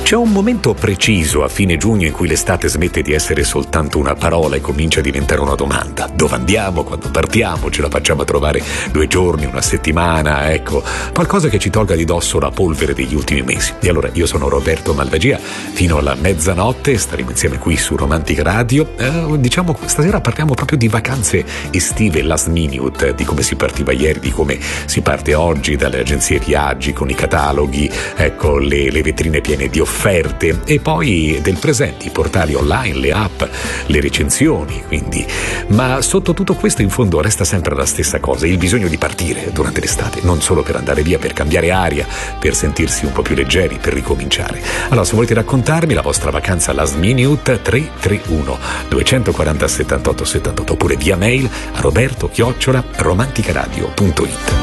C'è un momento preciso a fine giugno in cui l'estate smette di essere soltanto una parola e comincia a diventare una domanda. Dove andiamo? Quando partiamo? Ce la facciamo a trovare 2 giorni, una settimana? Ecco, qualcosa che ci tolga di dosso la polvere degli ultimi mesi. E allora io sono Roberto Malvagia, fino alla mezzanotte staremo insieme qui su Romantica Radio. Diciamo stasera parliamo proprio di vacanze estive, last minute, di come si partiva ieri, di come si parte oggi dalle agenzie viaggi con i cataloghi, ecco, le vetrine piene di offerte, e poi del presente, i portali online, le app, le recensioni, quindi. Ma sotto tutto questo in fondo resta sempre la stessa cosa, il bisogno di partire durante l'estate, non solo per andare via, per cambiare aria, per sentirsi un po' più leggeri, per ricominciare. Allora, se volete raccontarmi la vostra vacanza last minute, 331 240 78 78, oppure via mail a roberto@romanticaradio.it.